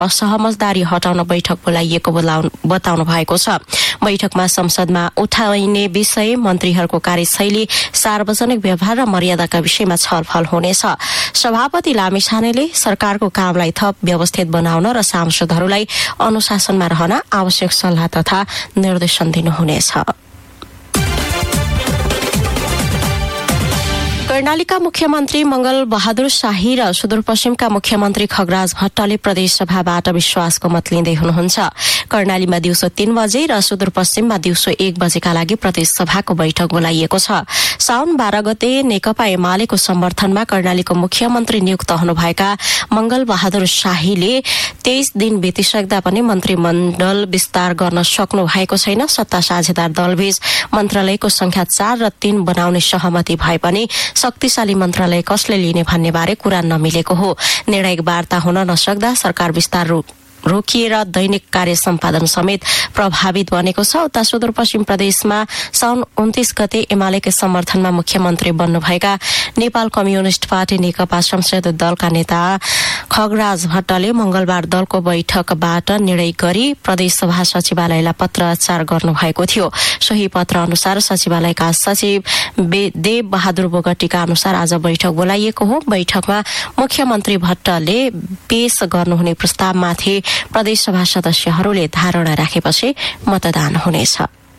असहमतदारी हटाउन बैठक बोलाइएको बताउनु भएको छ। बैठकमा संसदमा उठाइने विषय, मन्त्रीहरूको कार्यशैली, सार्वजनिक व्यवहार र मर्यादाका विषयमा छलफल हुनेछ। सभापति लामिछानेले सरकारको कामलाई थप व्यवस्थित बनाउन र सांसदहरूलाई अनुशासनमा रहन आवश्यक सल्लाह तथा निर्देशन दिनुहुनेछ। कर्णालीका मुख्यमन्त्री मंगल बहादुर शाही र सुदूरपश्चिमका मुख्यमन्त्री खगराज भट्टले प्रदेशसभाबाट विश्वासको मत लिँदै हुनुहुन्छ। कर्णालीमा दिउँसो 3 बजे र सुदूरपश्चिममा दिउँसो 1 बजेका लागि प्रदेशसभाको बैठक बोलाइएको छ। साउन 12 गते नेकपा एमालेको समर्थनमा कर्णालीको मुख्यमन्त्री नियुक्त हुनुभएका मंगल बहादुर शाहीले 23 दिन बितिसक्दा पनि मन्त्रीमण्डल विस्तार गर्न सक्नु भएको छैन। सत्ता साझेदार दलबीच मन्त्रालयको संख्या 4 र 3 बनाउने सहमति भए पनि शक्तिशाली मन्त्रालय कसले लिने भन्ने बारे कुरा नमिलेको हो। निर्णायक वार्ता हुन नसक्दा सरकार विस्तार रोकिएर दैनिक कार्य सम्पादन समेत प्रभावित बनेको छ। उता सुदूरपश्चिम प्रदेशमा साउन 29 गते एमालेकै समर्थनमा मुख्यमन्त्री बन्नुभएका नेपाल कम्युनिष्ट पार्टी नेकपा संसदीय दलका नेता खगराज भट्टले मंगलबार दलको बैठकबाट निर्णय गरी प्रदेशसभा सचिवालयलाई पत्राचार गर्नुभएको थियो। सोही पत्र अनुसार सचिवालयका सचिव देव बहादुर बोगटीका अनुसार आज बैठक बोलाइएको हो। बैठकमा मुख्यमन्त्री भट्टले पेश गर्नुहुने प्रस्तावमाथि प्रदेशसभा सदस्यहरूले धारणा राखेपछि मतदान हुनेछ।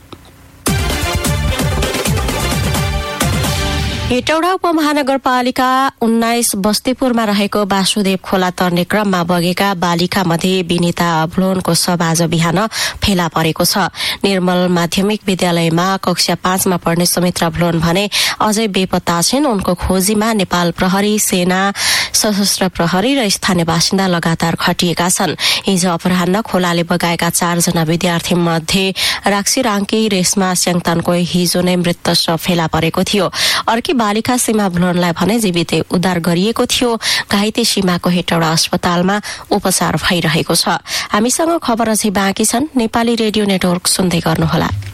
हेटौडा उपमहानगरपालिका 19 बस्तीपुरमा रहेको वासुदेव खोला तर्ने क्रममा बगेका बालिका मध्ये विनिता अभ्लोनको शव आज बिहान फेला परेको छ। निर्मल माध्यमिक विद्यालयमा कक्षा 5 मा पढ्ने सुमित्रा अभ्लोन भने अझै बेपत्ता छिन्। उनको खोजीमा नेपाल प्रहरी, सेना, सशस्त्र प्रहरी र स्थानीय बासिन्दा लगातार खटिएका छन्। हिजो अपराह्न खोलाले बगाएका 4 जना विद्यार्थी मध्ये राक्सी राङ्की रेशमा स्याङतानको हिजो नै मृत शव फेला परेको थियो। अर्की बालिका सीमा अभ्लोनलाई भने जीवितै उद्धार गरिएको थियो। घाइते सीमाको हेटौडा अस्पतालमा उपचार भइरहेको छ। हामीसँग खबर अझै बाँकी छन्। नेपाली रेडियो नेटवर्क सुन्दै गर्नुहोला।